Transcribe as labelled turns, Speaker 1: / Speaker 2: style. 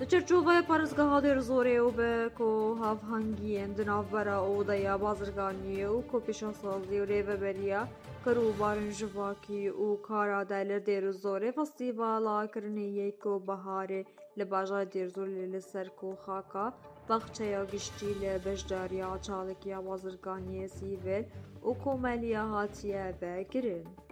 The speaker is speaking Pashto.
Speaker 1: چرچوبه پارێزگاها دێرزۆرێ و بە کۆ هاوهەنگیên di navbera odeya bazirganiyê û kopêşasazî û rêveberiya Kerûbarên Jivakî û Kara li Dêrozorê festîvala kirinê ku biharê li bajarê Dêrozorê li ser ku xaka baxçeya giştî li beşdariya çalêkiya bazirganiyê sîvîl û komeliya hatiye vekirin.